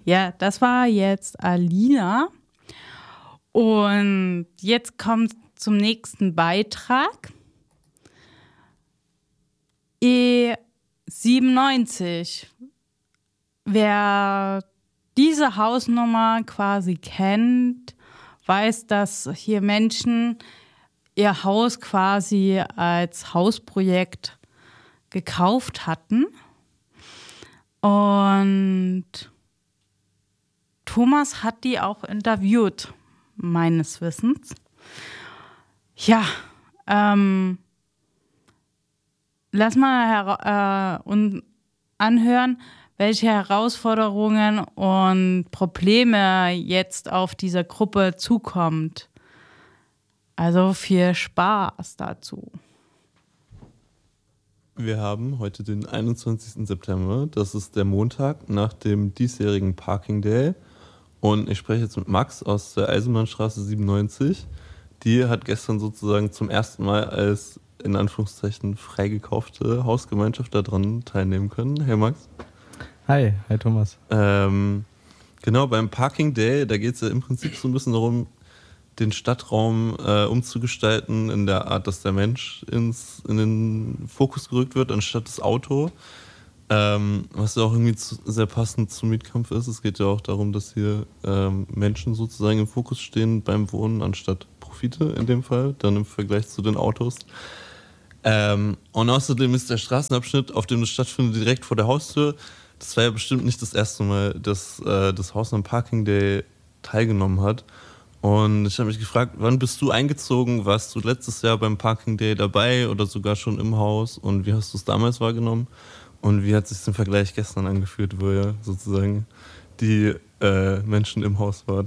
Ja, das war jetzt Alina. Und jetzt kommt zum nächsten Beitrag. E97. Wer diese Hausnummer quasi kennt, weiß, dass hier Menschen ihr Haus quasi als Hausprojekt gekauft hatten. Und Thomas hat die auch interviewt, meines Wissens. Ja, lass mal anhören, welche Herausforderungen und Probleme jetzt auf dieser Gruppe zukommt. Also viel Spaß dazu. Wir haben heute den 21. September. Das ist der Montag nach dem diesjährigen Parking Day. Und ich spreche jetzt mit Max aus der Eisenbahnstraße 97. Die hat gestern sozusagen zum ersten Mal als in Anführungszeichen freigekaufte Hausgemeinschaft daran teilnehmen können. Hey Max. Hi Thomas. Genau, beim Parking Day, da geht es ja im Prinzip so ein bisschen darum, den Stadtraum umzugestalten in der Art, dass der Mensch in den Fokus gerückt wird, anstatt das Auto. Was ja auch irgendwie sehr passend zum Mietkampf ist. Es geht ja auch darum, dass hier Menschen sozusagen im Fokus stehen beim Wohnen, anstatt Profite in dem Fall, dann im Vergleich zu den Autos. Und außerdem ist der Straßenabschnitt, auf dem das stattfindet, direkt vor der Haustür. Das war ja bestimmt nicht das erste Mal, dass das Haus am Parking Day teilgenommen hat. Und ich habe mich gefragt, wann bist du eingezogen? Warst du letztes Jahr beim Parking Day dabei oder sogar schon im Haus? Und wie hast du es damals wahrgenommen? Und wie hat sich im Vergleich gestern angefühlt, wo ihr sozusagen die Menschen im Haus wart?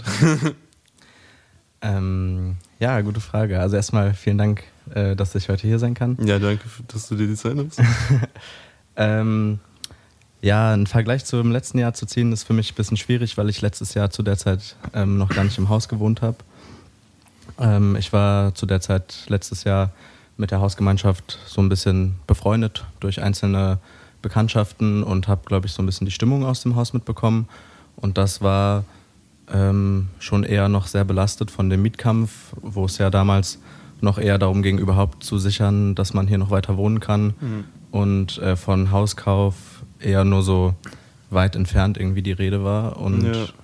Ja, gute Frage. Also erstmal vielen Dank, dass ich heute hier sein kann. Ja, danke, dass du dir die Zeit nimmst. Ja, einen Vergleich zum letzten Jahr zu ziehen, ist für mich ein bisschen schwierig, weil ich letztes Jahr zu der Zeit noch gar nicht im Haus gewohnt habe. Ich war zu der Zeit letztes Jahr mit der Hausgemeinschaft so ein bisschen befreundet durch einzelne Bekanntschaften und habe, glaube ich, so ein bisschen die Stimmung aus dem Haus mitbekommen. Und das war schon eher noch sehr belastet von dem Mietkampf, wo es ja damals noch eher darum ging, überhaupt zu sichern, dass man hier noch weiter wohnen kann. Mhm. Und von Hauskauf eher nur so weit entfernt irgendwie die Rede war. Und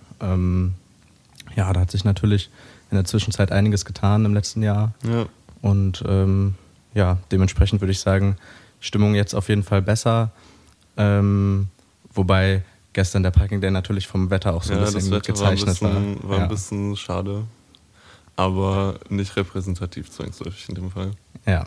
da hat sich natürlich in der Zwischenzeit einiges getan im letzten Jahr. Ja. Und dementsprechend würde ich sagen, Stimmung jetzt auf jeden Fall besser. Wobei gestern der Parking Day natürlich vom Wetter auch so ein bisschen gezeichnet war. War ein bisschen schade, aber nicht repräsentativ zwangsläufig in dem Fall. Ja.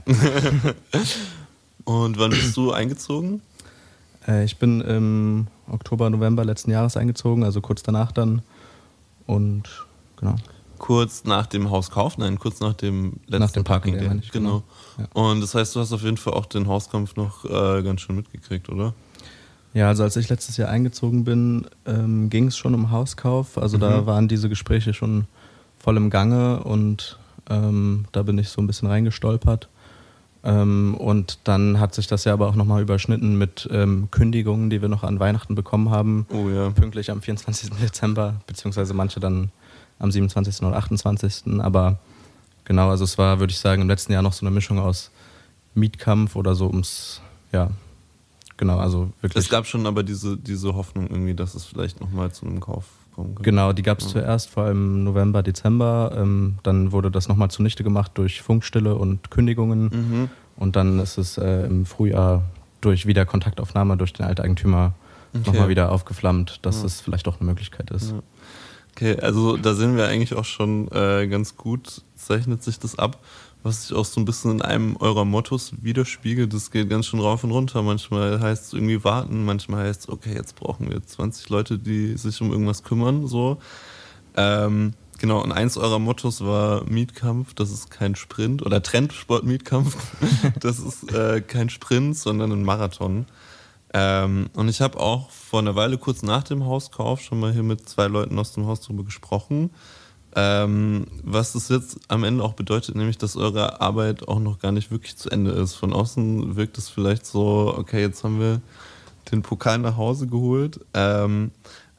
Und wann bist du eingezogen? Ich bin im Oktober, November letzten Jahres eingezogen, also kurz danach dann. Und genau. Kurz nach dem Hauskauf? Nein, kurz nach dem letzten Parking Day. Genau. Ja. Und das heißt, du hast auf jeden Fall auch den Hauskampf noch ganz schön mitgekriegt, oder? Ja, also als ich letztes Jahr eingezogen bin, ging es schon um Hauskauf. Also da waren diese Gespräche schon voll im Gange und da bin ich so ein bisschen reingestolpert. Und dann hat sich das ja aber auch nochmal überschnitten mit Kündigungen, die wir noch an Weihnachten bekommen haben. Oh ja. Pünktlich am 24. Dezember, beziehungsweise manche dann am 27. oder 28. Aber genau, also es war, würde ich sagen, im letzten Jahr noch so eine Mischung aus Mietkampf oder so genau, also wirklich. Es gab schon aber diese Hoffnung irgendwie, dass es vielleicht nochmal zu einem Kauf kommen kann. Genau, die gab es zuerst, vor allem November, Dezember. Dann wurde das nochmal zunichte gemacht durch Funkstille und Kündigungen. Mhm. Und dann ist es im Frühjahr durch wieder Kontaktaufnahme durch den Alteigentümer nochmal wieder aufgeflammt, dass es vielleicht doch eine Möglichkeit ist. Ja. Okay, also da sehen wir eigentlich auch schon ganz gut, zeichnet sich das ab, was sich auch so ein bisschen in einem eurer Mottos widerspiegelt. Das geht ganz schön rauf und runter. Manchmal heißt es irgendwie warten, manchmal heißt es, okay, jetzt brauchen wir 20 Leute, die sich um irgendwas kümmern. So. Genau, und eins eurer Mottos war Mietkampf, das ist kein Sprint, oder Trendsport-Mietkampf, das ist kein Sprint, sondern ein Marathon. Und ich habe auch vor einer Weile kurz nach dem Hauskauf schon mal hier mit 2 Leuten aus dem Haus darüber gesprochen, was das jetzt am Ende auch bedeutet, nämlich, dass eure Arbeit auch noch gar nicht wirklich zu Ende ist. Von außen wirkt es vielleicht so, okay, jetzt haben wir den Pokal nach Hause geholt,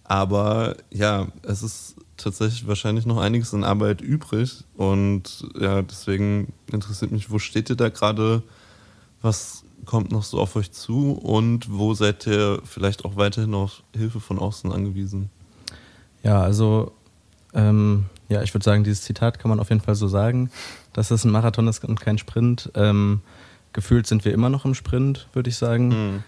Aber ja, es ist tatsächlich wahrscheinlich noch einiges an Arbeit übrig. Und ja, deswegen interessiert mich, wo steht ihr da gerade? Was kommt noch so auf euch zu? Und wo seid ihr vielleicht auch weiterhin auf Hilfe von außen angewiesen? Ja, also ja, ich würde sagen, dieses Zitat kann man auf jeden Fall so sagen, dass es ein Marathon ist und kein Sprint. Gefühlt sind wir immer noch im Sprint, würde ich sagen.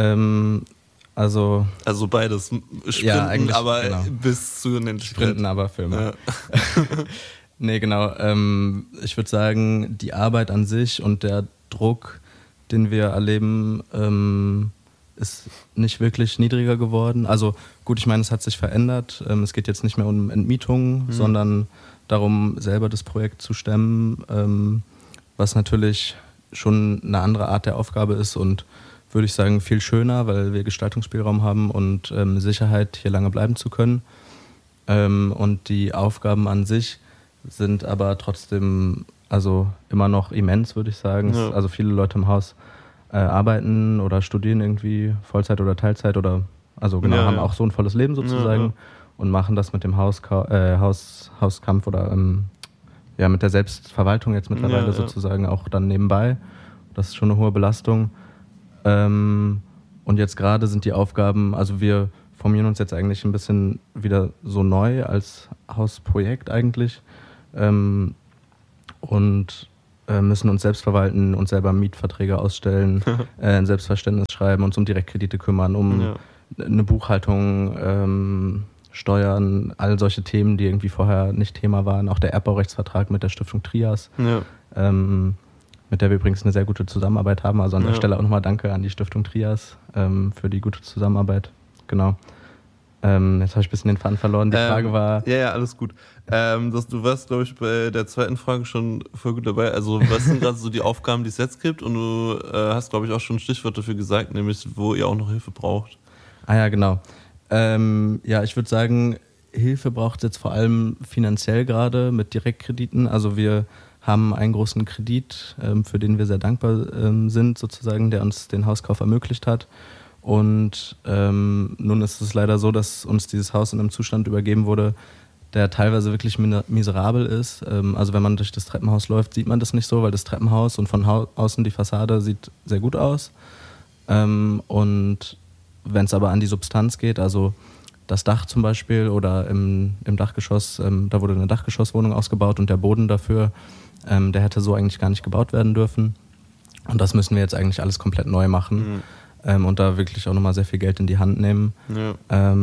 Also beides. Sprinten, ja, eigentlich, aber genau. bis zu Unendlichkeit. Sprinten, aber für immer. Ja. Nee, genau. Ich würde sagen, die Arbeit an sich und der Druck, den wir erleben, ist nicht wirklich niedriger geworden. Also gut, ich meine, es hat sich verändert. Es geht jetzt nicht mehr um Entmietungen, sondern darum, selber das Projekt zu stemmen, was natürlich schon eine andere Art der Aufgabe ist und würde ich sagen, viel schöner, weil wir Gestaltungsspielraum haben und Sicherheit, hier lange bleiben zu können. Und die Aufgaben an sich sind aber trotzdem also immer noch immens, würde ich sagen. Ja. Also viele Leute im Haus arbeiten oder studieren irgendwie Vollzeit oder Teilzeit oder also genau, haben auch so ein volles Leben sozusagen und machen das mit dem Hauskampf oder mit der Selbstverwaltung jetzt mittlerweile sozusagen auch dann nebenbei. Das ist schon eine hohe Belastung. Und jetzt gerade sind die Aufgaben, also wir formieren uns jetzt eigentlich ein bisschen wieder so neu als Hausprojekt eigentlich und müssen uns selbst verwalten und selber Mietverträge ausstellen, ein Selbstverständnis schreiben, uns um Direktkredite kümmern, um eine Buchhaltung, Steuern, all solche Themen, die irgendwie vorher nicht Thema waren. Auch der Erbbaurechtsvertrag mit der Stiftung Trias, mit der wir übrigens eine sehr gute Zusammenarbeit haben. Also an der Stelle auch nochmal Danke an die Stiftung Trias für die gute Zusammenarbeit. Genau. Jetzt habe ich ein bisschen den Faden verloren. Die Frage war... Ja, alles gut. Du warst, glaube ich, bei der zweiten Frage schon voll gut dabei. Also was sind gerade so die Aufgaben, die es jetzt gibt? Und du hast, glaube ich, auch schon ein Stichwort dafür gesagt, nämlich wo ihr auch noch Hilfe braucht. Ah ja, genau. Ich würde sagen, Hilfe braucht es jetzt vor allem finanziell gerade mit Direktkrediten. Also wir haben einen großen Kredit, für den wir sehr dankbar sind, sozusagen, der uns den Hauskauf ermöglicht hat. Und nun ist es leider so, dass uns dieses Haus in einem Zustand übergeben wurde, der teilweise wirklich miserabel ist. Also wenn man durch das Treppenhaus läuft, sieht man das nicht so, weil das Treppenhaus und von außen die Fassade sieht sehr gut aus. Und wenn es aber an die Substanz geht, also das Dach zum Beispiel oder im Dachgeschoss, da wurde eine Dachgeschosswohnung ausgebaut und der Boden dafür, der hätte so eigentlich gar nicht gebaut werden dürfen. Und das müssen wir jetzt eigentlich alles komplett neu machen. Und da wirklich auch nochmal sehr viel Geld in die Hand nehmen. Ja.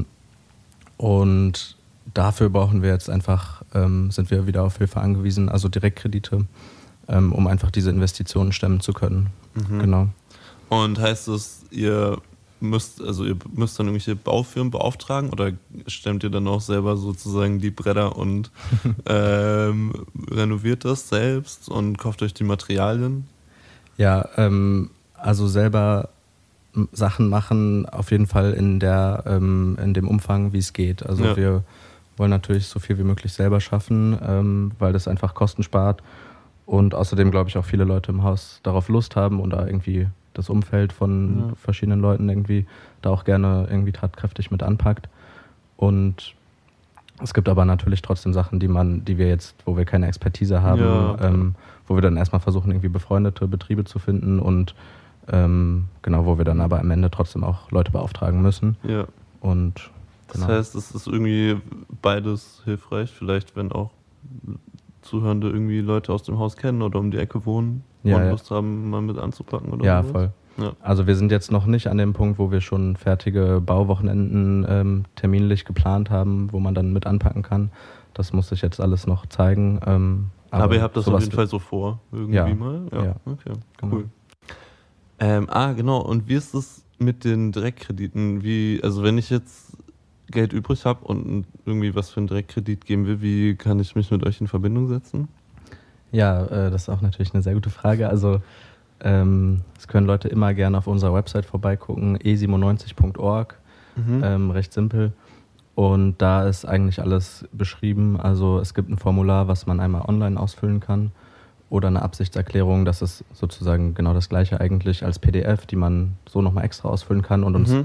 Und dafür brauchen wir jetzt einfach, sind wir wieder auf Hilfe angewiesen, also Direktkredite, um einfach diese Investitionen stemmen zu können. Genau. Und heißt das, ihr müsst dann irgendwelche Baufirmen beauftragen oder stemmt ihr dann auch selber sozusagen die Bretter und renoviert das selbst und kauft euch die Materialien? Ja, also selber Sachen machen auf jeden Fall in dem Umfang, wie es geht. Also wir wollen natürlich so viel wie möglich selber schaffen, weil das einfach Kosten spart und außerdem glaube ich auch viele Leute im Haus darauf Lust haben und da irgendwie das Umfeld von verschiedenen Leuten irgendwie da auch gerne irgendwie tatkräftig mit anpackt. Und es gibt aber natürlich trotzdem Sachen, die wir jetzt, wo wir keine Expertise haben, wo wir dann erstmal versuchen, irgendwie befreundete Betriebe zu finden und wo wir dann aber am Ende trotzdem auch Leute beauftragen müssen. Ja. Und das heißt, es ist irgendwie beides hilfreich, vielleicht wenn auch Zuhörende irgendwie Leute aus dem Haus kennen oder um die Ecke wohnen und Lust haben, mal mit anzupacken oder ja, sowas. Voll. Ja. Also wir sind jetzt noch nicht an dem Punkt, wo wir schon fertige Bauwochenenden terminlich geplant haben, wo man dann mit anpacken kann. Das muss sich jetzt alles noch zeigen. Aber ihr habt das auf jeden Fall so vor, irgendwie mal? Ja. Okay, cool. Genau. Und wie ist es mit den Direktkrediten? Also wenn ich jetzt Geld übrig habe und irgendwie was für einen Direktkredit geben will, wie kann ich mich mit euch in Verbindung setzen? Ja, das ist auch natürlich eine sehr gute Frage. Also es können Leute immer gerne auf unserer Website vorbeigucken, e97.org, recht simpel. Und da ist eigentlich alles beschrieben. Also es gibt ein Formular, was man einmal online ausfüllen kann oder eine Absichtserklärung, das ist sozusagen genau das gleiche eigentlich als PDF, die man so nochmal extra ausfüllen kann und uns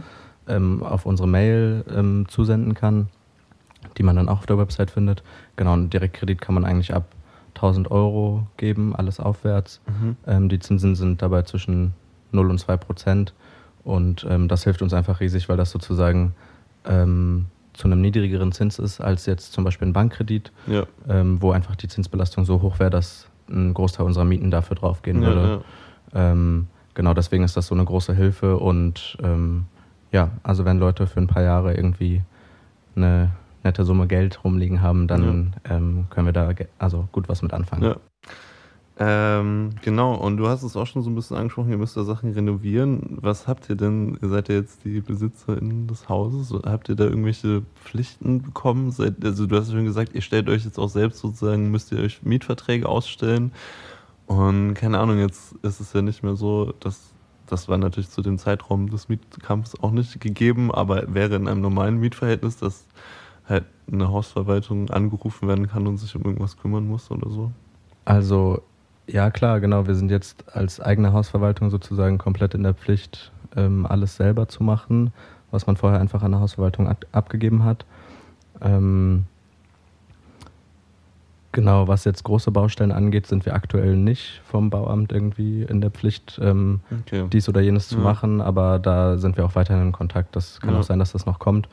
auf unsere Mail zusenden kann, die man dann auch auf der Website findet. Genau, einen Direktkredit kann man eigentlich ab 1.000 Euro geben, alles aufwärts. Die Zinsen sind dabei zwischen 0 und 2%. Und das hilft uns einfach riesig, weil das sozusagen zu einem niedrigeren Zins ist als jetzt zum Beispiel ein Bankkredit, wo einfach die Zinsbelastung so hoch wäre, dass ein Großteil unserer Mieten dafür draufgehen würde. Genau, deswegen ist das so eine große Hilfe. Und also wenn Leute für ein paar Jahre irgendwie eine nette Summe Geld rumliegen haben, dann können wir da also gut was mit anfangen. Ja. Genau, und du hast es auch schon so ein bisschen angesprochen, ihr müsst da Sachen renovieren. Was habt ihr denn, ihr seid ja jetzt die BesitzerInnen des Hauses, habt ihr da irgendwelche Pflichten bekommen? Also du hast ja schon gesagt, ihr stellt euch jetzt auch selbst sozusagen, müsst ihr euch Mietverträge ausstellen und keine Ahnung, jetzt ist es ja nicht mehr so, das war natürlich zu dem Zeitraum des Mietkampfs auch nicht gegeben, aber wäre in einem normalen Mietverhältnis, dass halt eine Hausverwaltung angerufen werden kann und sich um irgendwas kümmern muss oder so? Also ja, klar, genau. Wir sind jetzt als eigene Hausverwaltung sozusagen komplett in der Pflicht, alles selber zu machen, was man vorher einfach an der Hausverwaltung abgegeben hat. Genau, was jetzt große Baustellen angeht, sind wir aktuell nicht vom Bauamt irgendwie in der Pflicht, dies oder jenes zu machen, aber da sind wir auch weiterhin in Kontakt. Das kann auch sein, dass das noch kommt.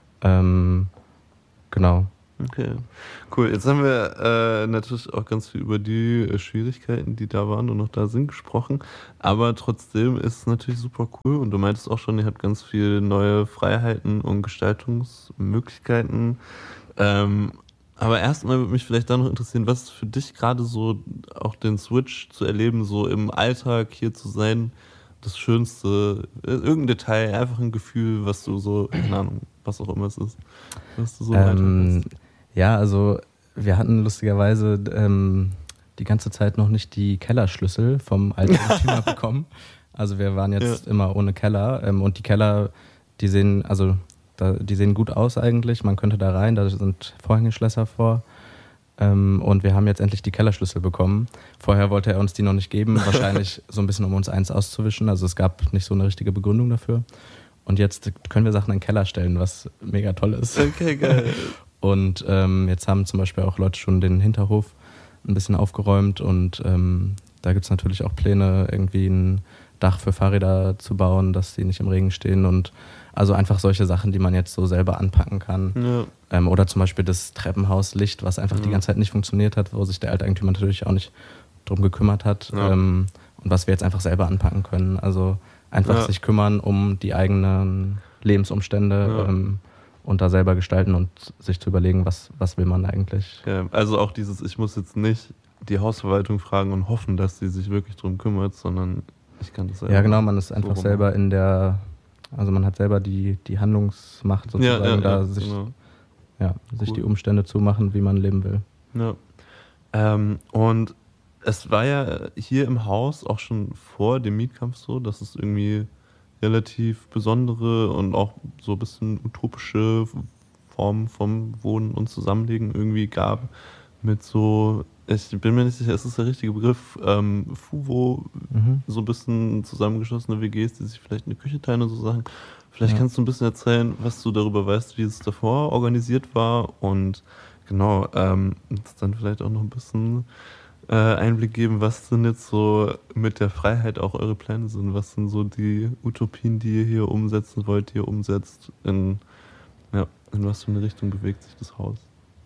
Genau. Okay, cool. Jetzt haben wir natürlich auch ganz viel über die Schwierigkeiten, die da waren und noch da sind, gesprochen. Aber trotzdem ist es natürlich super cool. Und du meintest auch schon, ihr habt ganz viele neue Freiheiten und Gestaltungsmöglichkeiten. Aber erstmal würde mich vielleicht da noch interessieren, was ist für dich gerade so, auch den Switch zu erleben, so im Alltag hier zu sein, das Schönste, irgendein Detail, einfach ein Gefühl, was du so, keine Ahnung, was auch immer es ist, was du so im Alltag hast. Ja, also wir hatten lustigerweise die ganze Zeit noch nicht die Kellerschlüssel vom Eigentümer bekommen. Also wir waren jetzt immer ohne Keller und die Keller, die sehen gut aus eigentlich. Man könnte da rein, da sind Vorhängeschlösser vor. Und wir haben jetzt endlich die Kellerschlüssel bekommen. Vorher wollte er uns die noch nicht geben, wahrscheinlich so ein bisschen, um uns eins auszuwischen. Also es gab nicht so eine richtige Begründung dafür. Und jetzt können wir Sachen in den Keller stellen, was mega toll ist. Okay, geil. Und jetzt haben zum Beispiel auch Leute schon den Hinterhof ein bisschen aufgeräumt und da gibt es natürlich auch Pläne, irgendwie ein Dach für Fahrräder zu bauen, dass die nicht im Regen stehen und also einfach solche Sachen, die man jetzt so selber anpacken kann. Ja. Oder zum Beispiel das Treppenhauslicht, was einfach die ganze Zeit nicht funktioniert hat, wo sich der Alteigentümer natürlich auch nicht drum gekümmert hat und was wir jetzt einfach selber anpacken können. Also einfach sich kümmern um die eigenen Lebensumstände und da selber gestalten und sich zu überlegen, was will man eigentlich. Ja, also auch dieses, ich muss jetzt nicht die Hausverwaltung fragen und hoffen, dass sie sich wirklich drum kümmert, sondern ich kann das selber. Ja, genau, man ist einfach selber also man hat selber die Handlungsmacht sozusagen, sich die Umstände zu machen, wie man leben will. Ja. Und es war ja hier im Haus auch schon vor dem Mietkampf so, dass es irgendwie relativ besondere und auch so ein bisschen utopische Formen vom Wohnen und Zusammenlegen irgendwie gab. Mit so, ich bin mir nicht sicher, ist das der richtige Begriff, FUVO, so ein bisschen zusammengeschlossene WGs, die sich vielleicht eine Küche teilen und so Sachen. Vielleicht kannst du ein bisschen erzählen, was du darüber weißt, wie es davor organisiert war und genau, dann vielleicht auch noch ein bisschen Einblick geben, was denn jetzt so mit der Freiheit auch eure Pläne sind. Was sind so die Utopien, die ihr hier umsetzen wollt, die ihr umsetzt? In was für eine Richtung bewegt sich das Haus?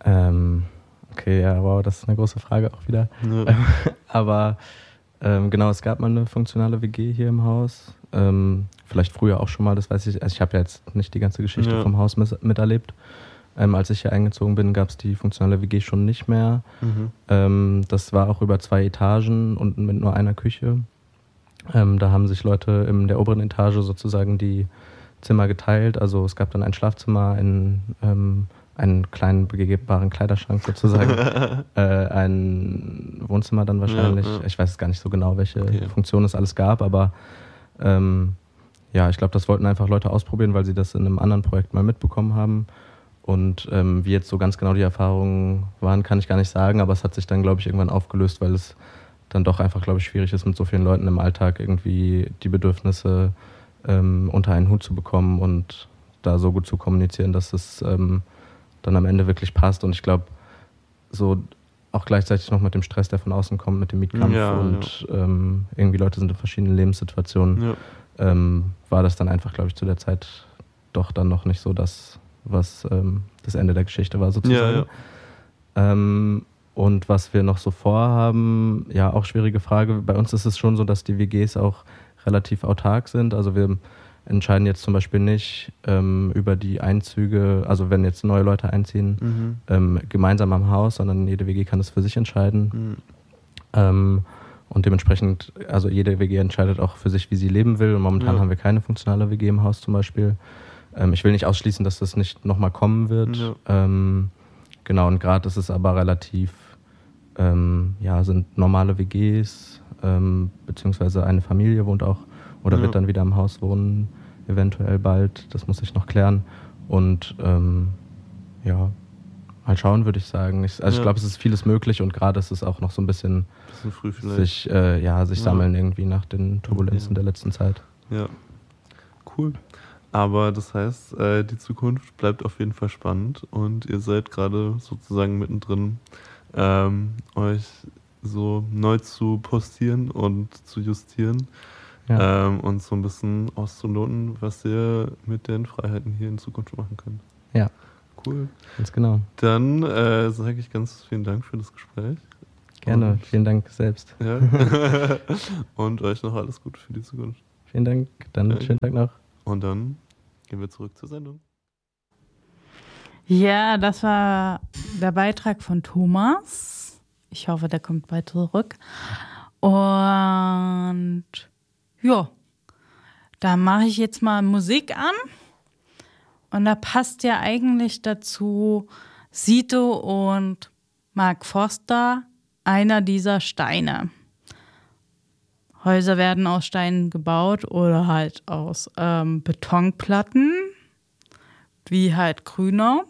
Okay, ja, wow, das ist eine große Frage auch wieder. Ja. Aber genau, es gab mal eine funktionale WG hier im Haus. Vielleicht früher auch schon mal, das weiß ich. Also ich habe ja jetzt nicht die ganze Geschichte vom Haus miterlebt. Als ich hier eingezogen bin, gab es die funktionale WG schon nicht mehr. Das war auch über 2 Etagen und mit nur einer Küche. Da haben sich Leute in der oberen Etage sozusagen die Zimmer geteilt. Also es gab dann ein Schlafzimmer, einen kleinen begehbaren Kleiderschrank sozusagen, ein Wohnzimmer dann wahrscheinlich. Ja. Ich weiß jetzt gar nicht so genau, welche Funktionen es alles gab, aber ich glaube, das wollten einfach Leute ausprobieren, weil sie das in einem anderen Projekt mal mitbekommen haben. Und wie jetzt so ganz genau die Erfahrungen waren, kann ich gar nicht sagen, aber es hat sich dann, glaube ich, irgendwann aufgelöst, weil es dann doch einfach, glaube ich, schwierig ist, mit so vielen Leuten im Alltag irgendwie die Bedürfnisse unter einen Hut zu bekommen und da so gut zu kommunizieren, dass es dann am Ende wirklich passt. Und ich glaube, so auch gleichzeitig noch mit dem Stress, der von außen kommt, mit dem Mietkampf und irgendwie Leute sind in verschiedenen Lebenssituationen, war das dann einfach, glaube ich, zu der Zeit doch dann noch nicht so das, was das Ende der Geschichte war sozusagen. Und was wir noch so vorhaben, ja, auch schwierige Frage. Bei uns ist es schon so, dass die WGs auch relativ autark sind. Also wir entscheiden jetzt zum Beispiel nicht über die Einzüge, also wenn jetzt neue Leute einziehen, gemeinsam am Haus, sondern jede WG kann das für sich entscheiden. Und dementsprechend, also jede WG entscheidet auch für sich, wie sie leben will. Und momentan haben wir keine funktionale WG im Haus zum Beispiel. Ich will nicht ausschließen, dass das nicht nochmal kommen wird. Genau, und gerade ist es aber relativ, sind normale WGs, beziehungsweise eine Familie wohnt auch oder wird dann wieder im Haus wohnen, eventuell bald. Das muss ich noch klären. Und mal schauen, würde ich sagen. Ich glaube, es ist vieles möglich und gerade ist es auch noch so ein bisschen früh vielleicht. sich sammeln irgendwie nach den Turbulenzen der letzten Zeit. Ja, cool. Aber das heißt, die Zukunft bleibt auf jeden Fall spannend und ihr seid gerade sozusagen mittendrin, euch so neu zu postieren und zu justieren und so ein bisschen auszuloten, was ihr mit den Freiheiten hier in Zukunft machen könnt. Ja. Cool. Ganz genau. Dann sage ich ganz vielen Dank für das Gespräch. Gerne, und vielen Dank selbst. Ja. Und euch noch alles Gute für die Zukunft. Vielen Dank, dann schönen Tag noch. Und dann gehen wir zurück zur Sendung. Ja, das war der Beitrag von Thomas. Ich hoffe, der kommt bald zurück. Und ja, da mache ich jetzt mal Musik an. Und da passt ja eigentlich dazu Sito und Mark Forster, einer dieser Steine. Häuser werden aus Steinen gebaut oder halt aus Betonplatten, wie halt Grünau.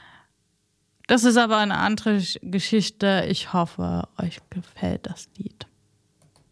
Das ist aber eine andere Geschichte. Ich hoffe, euch gefällt das Lied.